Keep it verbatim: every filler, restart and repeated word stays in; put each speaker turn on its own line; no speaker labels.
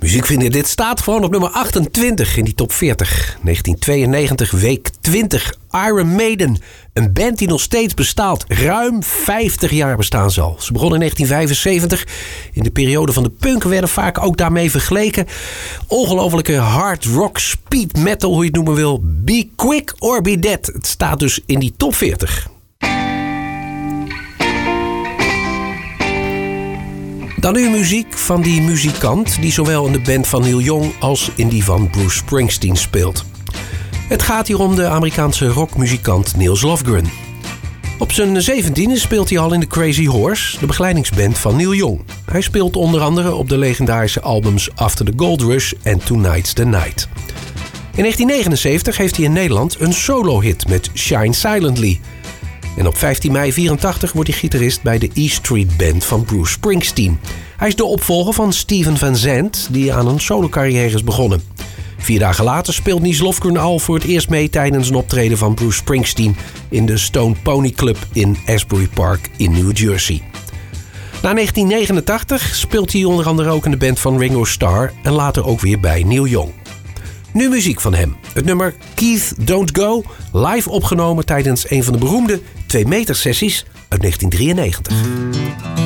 Muziek vinden, dit staat gewoon op nummer achtentwintig in die top veertig. negentien tweeënnegentig, week twintig. Iron Maiden, een band die nog steeds bestaat. Ruim vijftig jaar bestaan ze al. Ze begonnen in negentien vijfenzeventig. In de periode van de punk werden vaak ook daarmee vergeleken. Ongelofelijke hard rock, speed metal, hoe je het noemen wil. Be quick or be dead. Het staat dus in die top veertig. Dan nu muziek van die muzikant die zowel in de band van Neil Young als in die van Bruce Springsteen speelt. Het gaat hier om de Amerikaanse rockmuzikant Nils Lofgren. Op zijn zeventiende speelt hij al in The Crazy Horse, de begeleidingsband van Neil Young. Hij speelt onder andere op de legendarische albums After the Gold Rush en Tonight's the Night. In negentien negenenzeventig heeft hij in Nederland een solo-hit met Shine Silently. En op vijftien mei vierentachtig wordt hij gitarist bij de E Street Band van Bruce Springsteen. Hij is de opvolger van Steven Van Zandt, die aan een solo-carrière is begonnen. Vier dagen later speelt Nils Lofgren al voor het eerst mee tijdens een optreden van Bruce Springsteen in de Stone Pony Club in Asbury Park in New Jersey. Na negentien negenentachtig speelt hij onder andere ook in de band van Ringo Starr en later ook weer bij Neil Young. Nu muziek van hem. Het nummer Keith Don't Go, live opgenomen tijdens een van de beroemde twee meter sessies uit negentien drieënnegentig.